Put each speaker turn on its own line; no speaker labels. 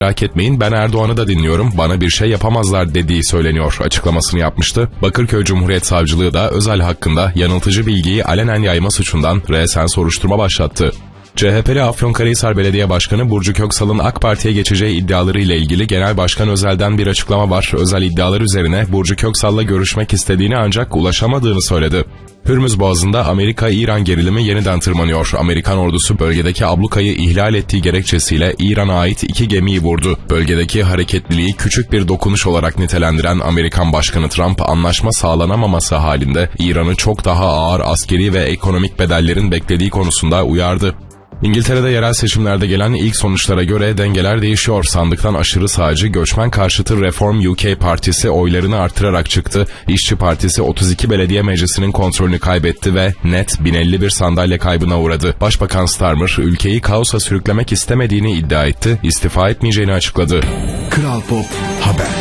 Merak etmeyin, ben Erdoğan'ı da dinliyorum, bana bir şey yapamazlar dediği söyleniyor açıklamasını yapmıştı. Bakırköy Cumhuriyet Savcılığı da Özel hakkında yanıltıcı bilgiyi alenen yayma suçundan resen soruşturma başlattı. CHP'li Afyonkarahisar Belediye Başkanı Burcu Köksal'ın AK Parti'ye geçeceği iddiaları ile ilgili Genel Başkan Özel'den bir açıklama var. Özel iddialar üzerine Burcu Köksal'la görüşmek istediğini ancak ulaşamadığını söyledi. Hürmüz Boğazı'nda Amerika-İran gerilimi yeniden tırmanıyor. Amerikan ordusu bölgedeki ablukayı ihlal ettiği gerekçesiyle İran'a ait 2 gemiyi vurdu. Bölgedeki hareketliliği küçük bir dokunuş olarak nitelendiren Amerikan Başkanı Trump, anlaşma sağlanamaması halinde İran'ı çok daha ağır askeri ve ekonomik bedellerin beklediği konusunda uyardı. İngiltere'de yerel seçimlerde gelen ilk sonuçlara göre dengeler değişiyor. Sandıktan aşırı sağcı göçmen karşıtı Reform UK Partisi oylarını artırarak çıktı. İşçi Partisi 32 belediye meclisinin kontrolünü kaybetti ve net 1051 sandalye kaybına uğradı. Başbakan Starmer ülkeyi kaosa sürüklemek istemediğini iddia etti, istifa etmeyeceğini açıkladı.
Kral Pop Haber.